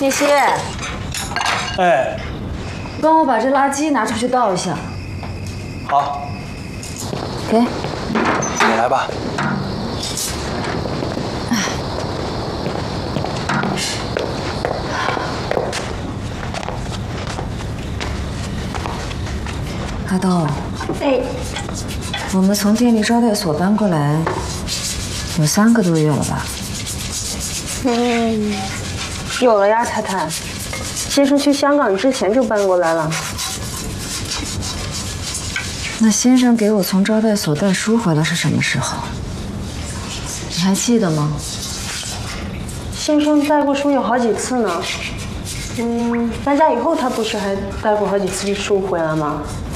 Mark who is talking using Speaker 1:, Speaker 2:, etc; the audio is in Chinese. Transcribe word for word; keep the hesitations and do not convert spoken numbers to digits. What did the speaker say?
Speaker 1: 聂西，
Speaker 2: 哎，
Speaker 1: 帮我把这垃圾拿出去倒一下。
Speaker 2: 好，
Speaker 1: 给，
Speaker 2: 你来吧。
Speaker 1: 阿豆，
Speaker 3: 哎，
Speaker 1: 我们从电力招待所搬过来有三个多月了吧？
Speaker 3: 嗯，有了呀，太太。先生去香港之前就搬过来了。
Speaker 1: 那先生给我从招待所带书回来是什么时候？你还记得吗？
Speaker 3: 先生带过书有好几次呢。嗯，搬家以后他不是还带过好几次书回来吗？